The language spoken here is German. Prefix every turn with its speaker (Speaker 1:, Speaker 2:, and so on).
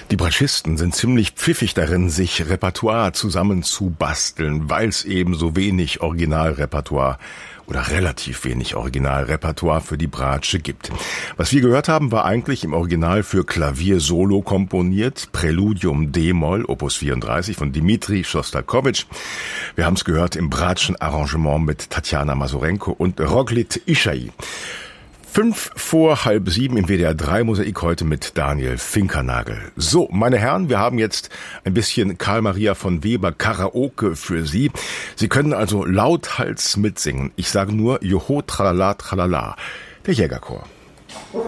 Speaker 1: Die Bratschisten sind ziemlich pfiffig darin, sich Repertoire zusammenzubasteln, weil es eben so wenig Originalrepertoire oder relativ wenig Originalrepertoire für die Bratsche gibt. Was wir gehört haben, war eigentlich im Original für Klavier solo komponiert, Präludium D-Moll, Opus 34 von Dmitri Schostakowitsch. Wir haben es gehört im Bratschen Arrangement mit Tatjana Mazurenko und Roglit Ishai. 6:55 im WDR 3 Mosaik heute mit Daniel Finkernagel. So, meine Herren, wir haben jetzt ein bisschen Karl Maria von Weber Karaoke für Sie. Sie können also lauthals mitsingen. Ich sage nur Joho, tralala, tralala. Der Jägerchor.